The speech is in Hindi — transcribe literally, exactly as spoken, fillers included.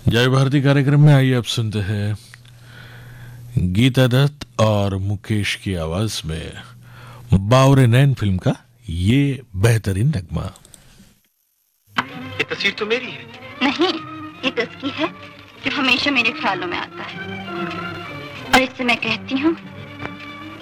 जय भारती कार्यक्रम में आइए आप सुनते हैं गीता दत्त और मुकेश की आवाज में बावरे नैन फिल्म का ये बेहतरीन नगमा। ये तस्वीर तो मेरी है। नहीं, ये तो उसकी है जो हमेशा मेरे ख्यालों में आता है। और इससे मैं कहती हूँ